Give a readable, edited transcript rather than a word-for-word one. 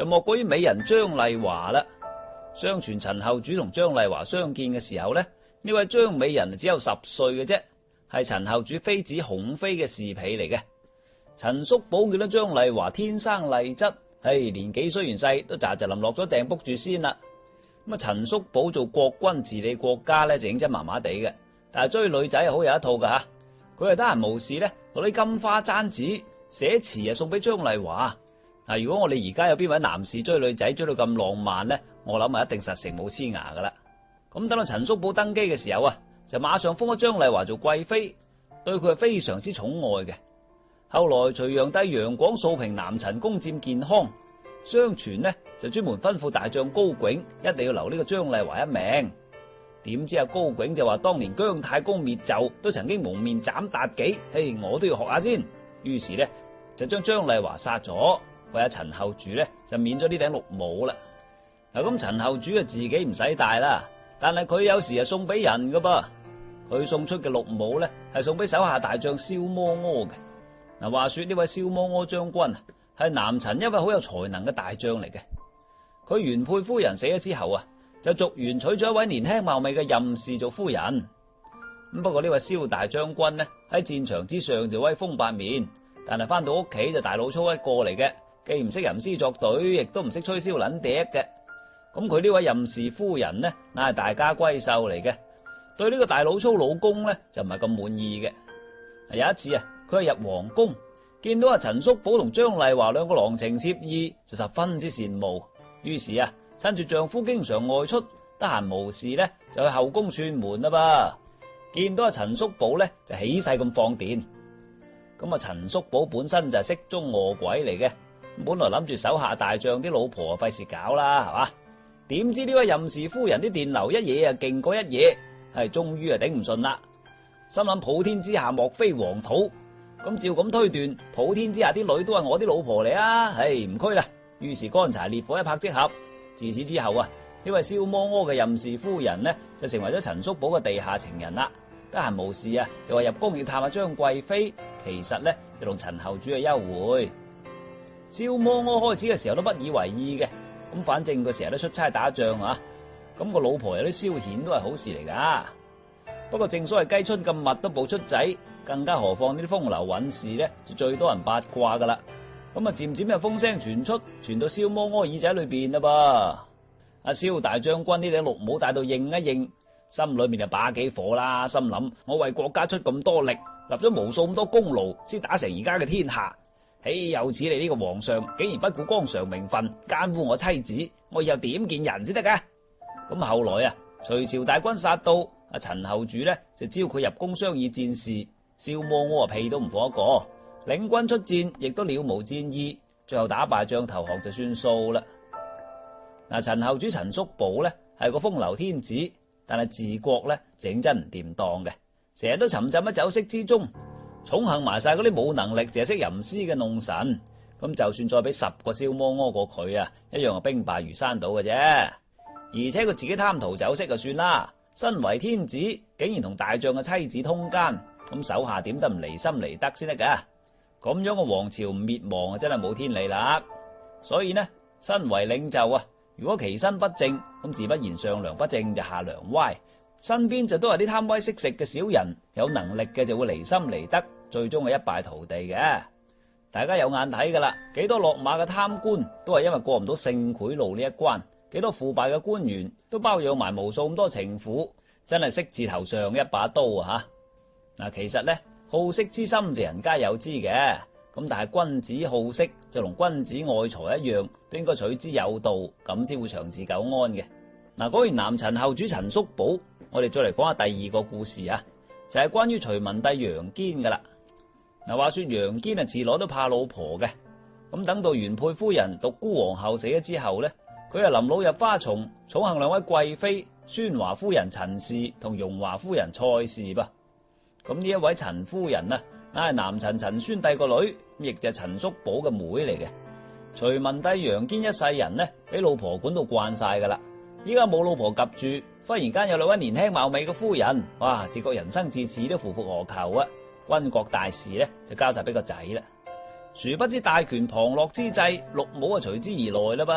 莫過於美人張麗華啦。相傳陳後主同張麗華相見嘅時候呢，呢位張美人只有10歲嘅啫，係陳後主妃子孔妃嘅侍婢嚟嘅。陳叔寶見到張麗華天生麗質，年紀雖然細，都喳臨落咗訂卜住先啦。咁陳叔寶做國君治理國家呢，就認真麻麻地嘅，但係追女仔好有一套噶吓。佢係得閒無事呢，攞啲金花簪紙寫詞送俾張麗華。如果我哋而家有邊位男士追女仔追到咁浪漫呢，我諗一定實成冇黐牙噶啦。咁等到陳叔寶登基嘅時候就馬上封咗張麗華做貴妃，對佢係非常之寵愛嘅。後來隋煬帝楊廣掃平南陳，攻佔建康，相傳呢就專門吩咐大將高炯一定要留呢個張麗華一命。點知高炯就話當年姜太公滅紂都曾經蒙面斬妲己，我都要學下先。於是呢就將張麗華殺咗，為陳後主呢就免咗呢頂綠帽啦。咁陳後主自己唔使戴啦，但係佢有時係送俾人噶噃。佢送出嘅綠帽呢係送俾手下大將蕭摩柯嘅。話說呢位蕭摩柯將軍係南陳一位好有才能嘅大將嚟嘅。佢原配夫人死咗之後就續弦娶咗一位年輕貌美嘅任氏做夫人。不過呢位蕭大將軍呢喺戰場之上就威風八面，但係翻到屋企就大老粗一個嚟嘅，既唔識吟詩作對，亦都唔識吹簫捻笛嘅。咁佢呢位任氏夫人呢，乃係大家閨秀嚟嘅，對呢個大老粗老公呢就唔係咁滿意嘅。有一次佢係入皇宮，見到陳叔寶同張麗華兩個郎情妾意，就十分之羨慕。於是趁住丈夫經常外出，得閒無事呢就去後宮串門啦噃。見到陳叔寶呢就起勢咁放電。咁陳叔寶本身就係色中餓鬼嚟嘅，本來諗住手下大將啲老婆費事搞啦，係嘛？點知呢位任氏夫人啲電流一嘢勁過一嘢，終於頂唔順啦。心諗普天之下莫非黃土，咁照咁推斷，普天之下啲女都係我啲老婆嚟啊！唔拘啦。於是乾柴烈火一拍即合。自此之後呢位蕭摩柯嘅任氏夫人呢就成為咗陳叔寶嘅地下情人啦。得閒無事就話入宮要探下張貴妃，其實呢就同陳後主嘅幽會。蕭摩柯開始嘅時候都不以為意嘅，咁反正佢成日都出差打仗咁個老婆有啲消遣都係好事嚟噶。不過正所謂雞春咁密都爆出仔，更加何況呢啲風流韻事呢就最多人八卦噶啦。咁漸漸有風聲傳出，傳到蕭摩柯耳仔裏邊啦噃。阿蕭大將軍呢頂綠帽戴到應一應，心裏面就把幾火啦，心諗我為國家出咁多力，立咗無數咁多功勞，先打成而家嘅天下。有此你呢個皇上竟然不顧綱常名分，奸污我妻子，我以後點見人先得噶？咁後來隋朝大軍殺到，陳後主呢就招佢入宮商議戰事，蕭摩柯屁都唔放一個，領軍出戰亦都了無戰意，最後打敗仗投降就算數啦。陳後主陳叔寶呢係個風流天子，但係治國呢整真唔掂當嘅，成日都沉浸喺酒色之中，寵幸埋晒嗰啲冇能力淨係識吟詩嘅弄臣。咁就算再俾10個蕭摩柯過佢一樣係兵敗如山倒嘅啫。而且佢自己貪圖酒色就算啦，身為天子竟然同大將嘅妻子通姦，咁手下點得唔離心離德先得噶？咁樣個王朝唔滅亡真係冇天理啦。所以呢，身為領袖如果其身不正，咁自不然上梁不正就下梁歪，身邊就都係啲貪威識食嘅小人，有能力嘅就會離心離德，最終係一敗塗地嘅。大家有眼睇噶啦，幾多落馬嘅貪官都係因為過唔到性賄賂呢一關，幾多腐敗嘅官員都包養埋無數咁多情婦，真係色字頭上一把刀其實呢，好色之心就人皆有之嘅，咁但係君子好色就同君子愛財一樣，都應該取之有道，咁先會長治久安嘅。講完南陳後主陳叔寶，我哋再嚟講下第二個故事就係關於隋文帝楊堅噶啦。話說楊堅自來都怕老婆嘅，咁等到原配夫人獨孤皇后死咗之後呢，佢臨老入花叢，寵幸兩位貴妃宣華夫人陳氏同容華夫人蔡氏噃。咁呢一位陳夫人乃係南陳陳宣帝個女，亦就係陳叔寶嘅妹嚟嘅。隋文帝楊堅一世人呢，俾老婆管到慣晒噶啦，依家冇老婆及住，忽然間有兩位年輕貌美嘅夫人，哇！自覺人生至此都夫復何求軍國大事呢就交晒俾個仔啦。殊不知大權旁落之際，綠帽隨之而來啦